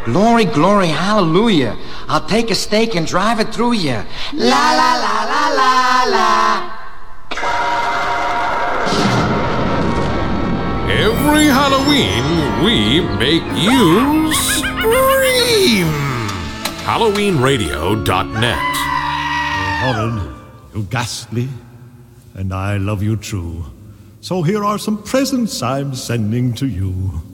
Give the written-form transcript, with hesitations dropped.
Glory, glory, hallelujah. I'll take a stake and drive it through you. La la la la la la. Every Halloween, we make you scream. HalloweenRadio.net. You're horrid, you're ghastly, and I love you true. So here are some presents I'm sending to you.